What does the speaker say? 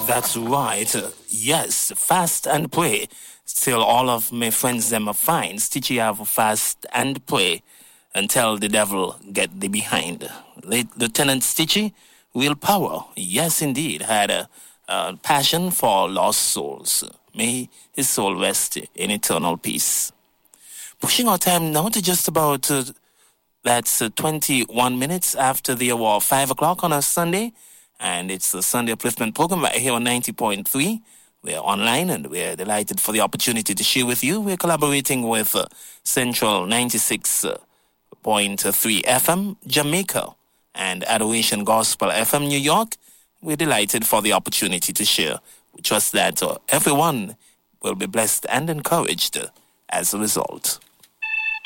That's right. Yes, fast and pray. Still, all of my friends them are fine. Stitchy have fast and pray until the devil get the behind. Lieutenant Stitchy, willpower. Yes, indeed, had a passion for lost souls. May his soul rest in eternal peace. Pushing our time now to just about that's 21 minutes after the hour of 5 o'clock on a Sunday. And it's the Sunday Upliftment Program right here on 90.3. We're online and we're delighted for the opportunity to share with you. We're collaborating with Central 96.3 FM, Jamaica, and Adoration Gospel FM, New York. We're delighted for the opportunity to share. We trust that everyone will be blessed and encouraged as a result.